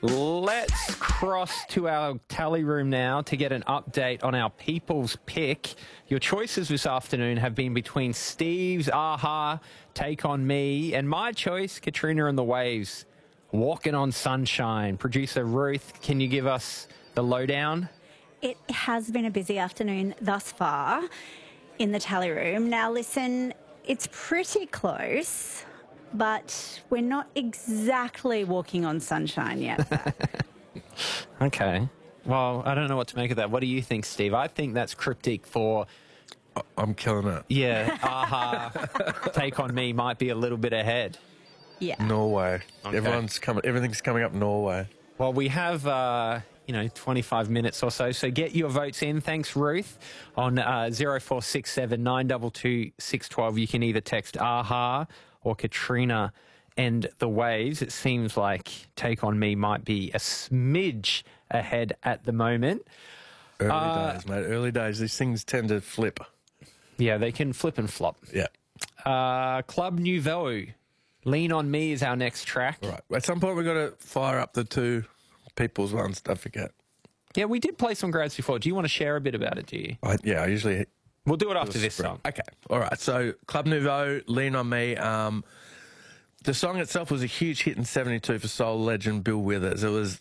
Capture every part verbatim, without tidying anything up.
Let's cross to our tally room now to get an update on our people's pick. Your choices this afternoon have been between Steve's Aha, Take On Me, and my choice, Katrina and the Waves, Walking on Sunshine. Producer Ruth, can you give us the lowdown? It has been a busy afternoon thus far in the tally room. Now listen, it's pretty close, but we're not exactly walking on sunshine yet. Okay. Well, I don't know what to make of that. What do you think, Steve? I think that's cryptic for... I'm killing it. Yeah, Aha, Take On Me might be a little bit ahead. Yeah. Norway. Okay. Everyone's coming. Everything's coming up Norway. Well, we have, uh, you know, twenty-five minutes or so, so get your votes in. Thanks, Ruth. On uh, zero four six seven nine two two six one two, you can either text Aha or Katrina and the Waves. It seems like Take On Me might be a smidge ahead at the moment. Early Uh, days, mate. Early days. These things tend to flip. Yeah, they can flip and flop. Yeah. Uh, Club Nouveau, Lean On Me is our next track. Right. At some point, we've got to fire up the two people's ones. Don't forget. Yeah, we did play some grads before. Do you want to share a bit about it, do you? I, yeah, I usually... We'll do it after this song. Okay. All right. So, Club Nouveau, Lean On Me. Um, the song itself was a huge hit in seventy-two for soul legend Bill Withers. It was...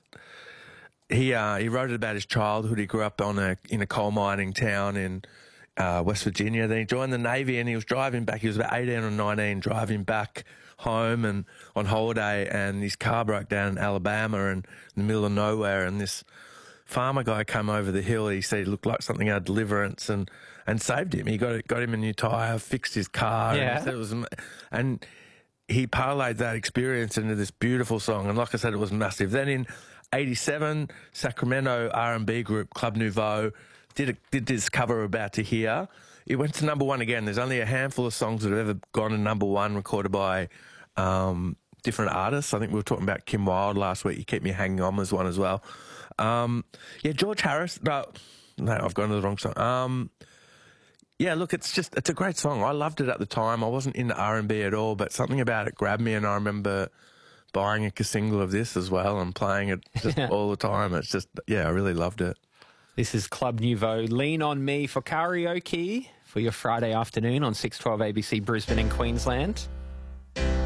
He uh, he wrote it about his childhood. He grew up on a in a coal mining town in uh, West Virginia. Then he joined the Navy and he was driving back. He was about eighteen or nineteen, driving back home and on holiday, and his car broke down in Alabama and in the middle of nowhere. And this farmer guy came over the hill. He said he looked like something out of Deliverance and and saved him. He got got him a new tyre, fixed his car. Yeah. And he said it was, and he parlayed that experience into this beautiful song. And like I said, it was massive. Then in eighty-seven, Sacramento R and B group Club Nouveau did, a, did this cover we're about to hear. It went to number one again. There's only a handful of songs that have ever gone to number one recorded by um, different artists. I think we were talking about Kim Wilde last week. You Keep Me Hanging On was one as well. Um, yeah, George Harris. No, no, I've gone to the wrong song. Um, yeah, look, it's just, it's a great song. I loved it at the time. I wasn't into R and B at all, but something about it grabbed me, and I remember buying a single of this as well and playing it just all the time. It's just, yeah, I really loved it. This is Club Nouveau, Lean On Me for karaoke for your Friday afternoon on six twelve A B C Brisbane and Queensland.